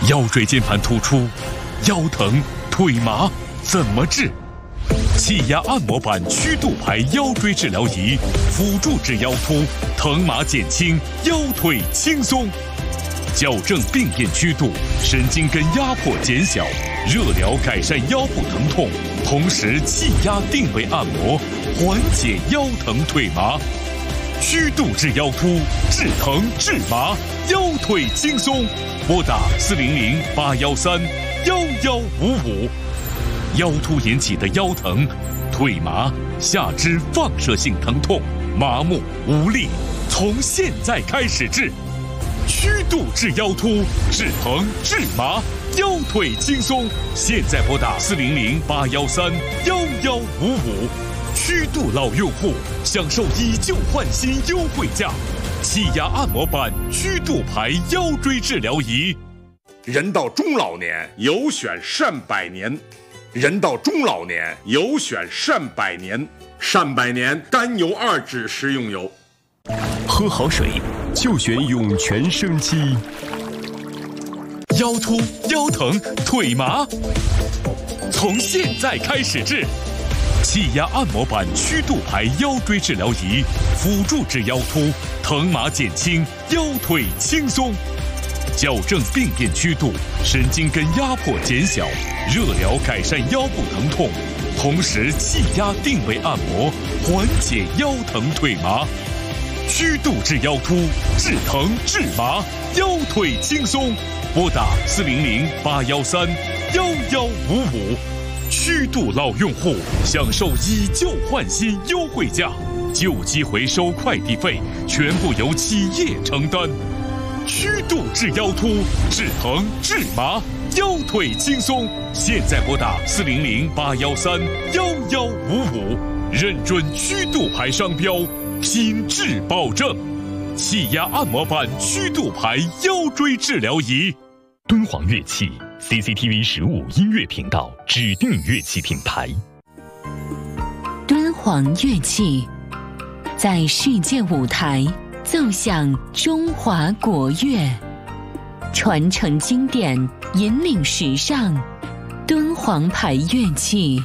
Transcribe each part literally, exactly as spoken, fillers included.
腰椎间盘突出、腰疼、腿麻怎么治？气压按摩板曲度排腰椎治疗仪，辅助治腰突，疼麻减轻，腰腿轻松。矫正病变曲度，神经根压迫减小，热疗改善腰部疼痛，同时气压定位按摩，缓解腰疼腿麻。曲度治腰突，治疼治麻，腰腿轻松。拨打四零零八幺三幺幺五五。腰突引起的腰疼、腿麻、下肢放射性疼痛、麻木无力，从现在开始治。曲度治腰突，治疼治麻，腰腿轻松。现在拨打四零零八幺三幺幺五五。曲度老用户享受以旧换新优惠价，气压按摩板曲度排腰椎治疗仪。 人到中老年，有选善百年。人到中老年，有选善百年。善百年甘油二酯食用油。 喝好水就选涌泉生机。 腰突、腰疼、腿麻，从现在开始治。气压按摩板曲度排腰椎治疗仪，辅助治腰突，疼麻减轻，腰腿轻松。矫正病变曲度，神经根压迫减小，热疗改善腰部疼痛，同时气压定位按摩，缓解腰疼腿麻。曲度治腰突，治疼治麻，腰腿轻松。拨打四零零八幺三幺幺五五。曲度老用户享受以旧换新优惠价，旧机回收快递费全部由企业承担。曲度治腰突，治疼治麻，腰腿轻松。现在拨打四零零八幺三幺幺五五，认准曲度牌商标，品质保证。气压按摩板曲度牌腰椎治疗仪。 敦煌乐器 C C T V 十五音乐频道指定乐器品牌。 敦煌乐器在世界舞台奏响中华国乐，传承经典，引领时尚。敦煌牌乐器。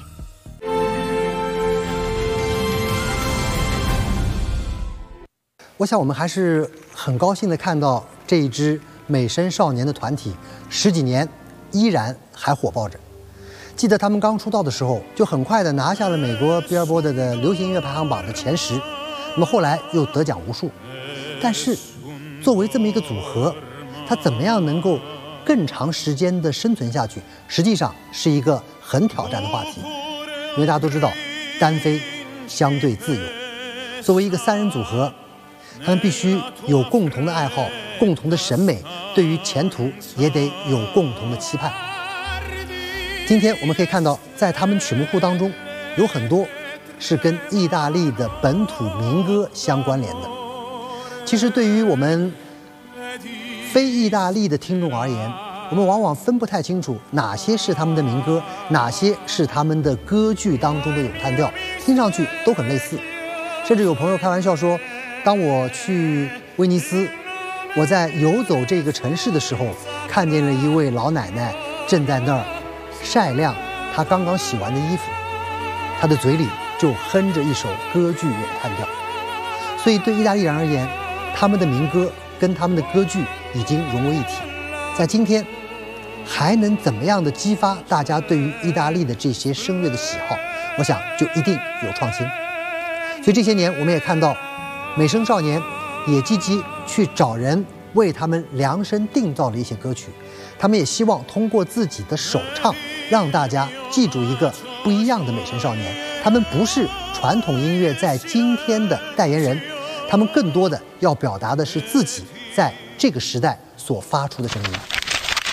我想我们还是很高兴的看到这一支美声少年的团体十几年依然还火爆着。记得他们刚出道的时候，就很快的拿下了美国 Billboard 的流行音乐排行榜的前十，那么后来又得奖无数。但是作为这么一个组合，它怎么样能够更长时间的生存下去，实际上是一个很挑战的话题。因为大家都知道，单飞相对自由，作为一个三人组合，他们必须有共同的爱好、共同的审美，对于前途也得有共同的期盼。今天我们可以看到，在他们曲目库当中，有很多是跟意大利的本土民歌相关联的。其实对于我们非意大利的听众而言，我们往往分不太清楚哪些是他们的民歌，哪些是他们的歌剧当中的咏叹调，听上去都很类似。甚至有朋友开玩笑说，当我去威尼斯，我在游走这个城市的时候，看见了一位老奶奶正在那儿晒晾她刚刚洗完的衣服，她的嘴里就哼着一首歌剧咏叹调。所以对意大利人而言，他们的民歌跟他们的歌剧已经融为一体。在今天还能怎么样的激发大家对于意大利的这些声乐的喜好，我想就一定有创新。所以这些年我们也看到美声少年也积极去找人为他们量身定造了一些歌曲，他们也希望通过自己的首唱让大家记住一个不一样的美声少年。他们不是传统音乐在今天的代言人，他们更多的要表达的是自己在这个时代所发出的声音。